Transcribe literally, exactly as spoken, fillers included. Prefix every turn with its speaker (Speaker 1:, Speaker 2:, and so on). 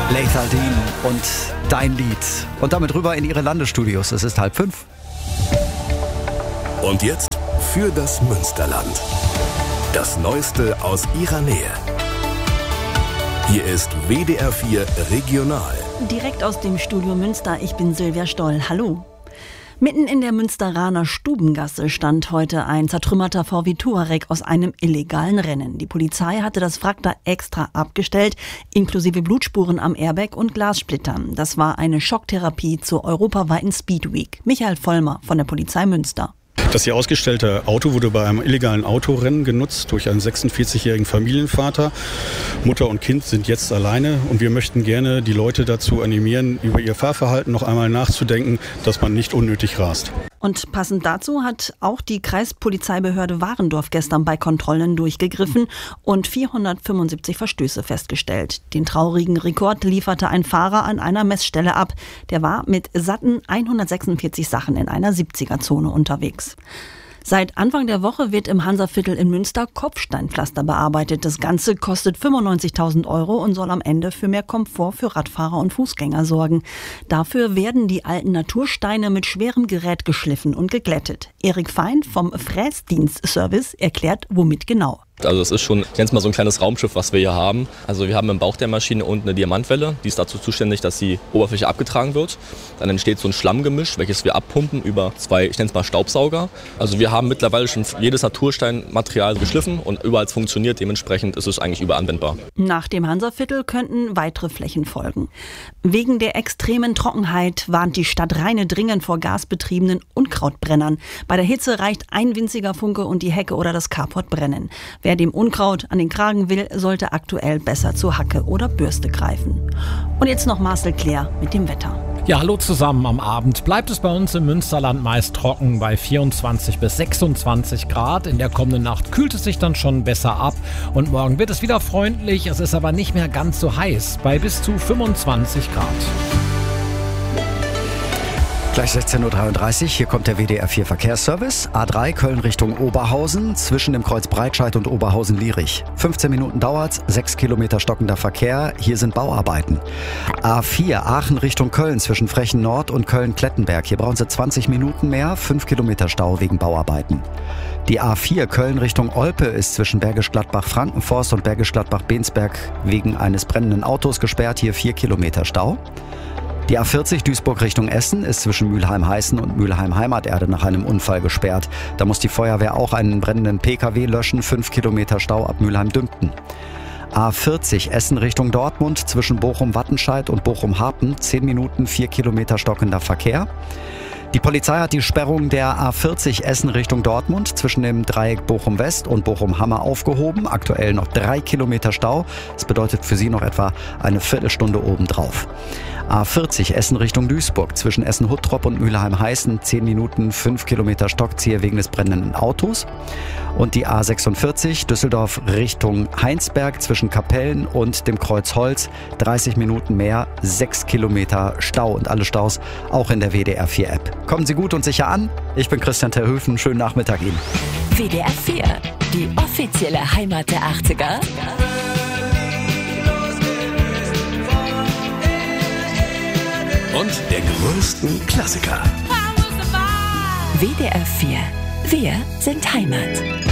Speaker 1: Lethal Dean und Dein Lied. Und damit rüber in ihre Landesstudios. Es ist halb fünf.
Speaker 2: Und jetzt für das Münsterland. Das Neueste aus ihrer Nähe. Hier ist W D R vier Regional.
Speaker 3: Direkt aus dem Studio Münster, ich bin Silvia Stoll. Hallo. Mitten in der Münsteraner Stubengasse stand heute ein zertrümmerter V W Touareg aus einem illegalen Rennen. Die Polizei hatte das Wrack da extra abgestellt, inklusive Blutspuren am Airbag und Glassplittern. Das war eine Schocktherapie zur europaweiten Speed Week. Michael Vollmer von der Polizei Münster.
Speaker 4: Das hier ausgestellte Auto wurde bei einem illegalen Autorennen genutzt durch einen sechsundvierzigjährigen Familienvater. Mutter und Kind sind jetzt alleine und wir möchten gerne die Leute dazu animieren, über ihr Fahrverhalten noch einmal nachzudenken, dass man nicht unnötig rast.
Speaker 3: Und passend dazu hat auch die Kreispolizeibehörde Warendorf gestern bei Kontrollen durchgegriffen und vierhundertfünfundsiebzig Verstöße festgestellt. Den traurigen Rekord lieferte ein Fahrer an einer Messstelle ab. Der war mit satten hundertsechsundvierzig Sachen in einer siebziger-Zone unterwegs. Seit Anfang der Woche wird im Hansaviertel in Münster Kopfsteinpflaster bearbeitet. Das Ganze kostet fünfundneunzigtausend Euro und soll am Ende für mehr Komfort für Radfahrer und Fußgänger sorgen. Dafür werden die alten Natursteine mit schwerem Gerät geschliffen und geglättet. Erik Fein vom Fräsdienstservice erklärt, womit genau.
Speaker 5: Also es ist schon, ich nenne es mal so ein kleines Raumschiff, was wir hier haben. Also wir haben im Bauch der Maschine unten eine Diamantwelle, die ist dazu zuständig, dass die Oberfläche abgetragen wird. Dann entsteht so ein Schlammgemisch, welches wir abpumpen über zwei, ich nenne es mal Staubsauger. Also wir haben mittlerweile schon jedes Natursteinmaterial geschliffen und überall es funktioniert. Dementsprechend ist es eigentlich überall anwendbar.
Speaker 3: Nach dem Hansaviertel könnten weitere Flächen folgen. Wegen der extremen Trockenheit warnt die Stadt Rheine dringend vor gasbetriebenen Unkrautbrennern. Bei der Hitze reicht ein winziger Funke und die Hecke oder das Carport brennen. Wer dem Unkraut an den Kragen will, sollte aktuell besser zur Hacke oder Bürste greifen. Und jetzt noch Marcel Claire mit dem Wetter.
Speaker 6: Ja, hallo zusammen. Am Abend bleibt es bei uns im Münsterland meist trocken bei vierundzwanzig bis sechsundzwanzig Grad. In der kommenden Nacht kühlt es sich dann schon besser ab und morgen wird es wieder freundlich. Es ist aber nicht mehr ganz so heiß bei bis zu fünfundzwanzig Grad.
Speaker 1: Gleich sechzehn Uhr dreiunddreißig, hier kommt der W D R vier Verkehrsservice. A drei Köln Richtung Oberhausen, zwischen dem Kreuz Breitscheid und Oberhausen-Lierich. fünfzehn Minuten dauert's, sechs Kilometer stockender Verkehr, hier sind Bauarbeiten. A vier Aachen Richtung Köln, zwischen Frechen Nord und Köln-Klettenberg. Hier brauchen Sie zwanzig Minuten mehr, fünf Kilometer Stau wegen Bauarbeiten. Die A vier Köln Richtung Olpe ist zwischen Bergisch Gladbach-Frankenforst und Bergisch Gladbach-Bensberg wegen eines brennenden Autos gesperrt, hier vier Kilometer Stau. Die A vierzig Duisburg Richtung Essen ist zwischen Mülheim-Heißen und Mülheim-Heimaterde nach einem Unfall gesperrt. Da muss die Feuerwehr auch einen brennenden P K W löschen, fünf Kilometer Stau ab Mülheim-Dümpten. A vierzig Essen Richtung Dortmund zwischen Bochum-Wattenscheid und Bochum-Harpen, zehn Minuten, vier Kilometer stockender Verkehr. Die Polizei hat die Sperrung der A vierzig Essen Richtung Dortmund zwischen dem Dreieck Bochum-West und Bochum-Hammer aufgehoben. Aktuell noch drei Kilometer Stau. Das bedeutet für Sie noch etwa eine Viertelstunde obendrauf. A vierzig Essen Richtung Duisburg zwischen Essen-Huttrop und Mülheim-Heißen, zehn Minuten, fünf Kilometer Stockzieher wegen des brennenden Autos. Und die A sechsundvierzig Düsseldorf Richtung Heinsberg zwischen Kapellen und dem Kreuz Holz, dreißig Minuten mehr, sechs Kilometer Stau und alle Staus auch in der W D R vier App. Kommen Sie gut und sicher an. Ich bin Christian Terhöfen. Schönen Nachmittag Ihnen.
Speaker 7: W D R vier, die offizielle Heimat der achtziger.
Speaker 2: Und der größten Klassiker.
Speaker 7: W D R vier, wir sind Heimat.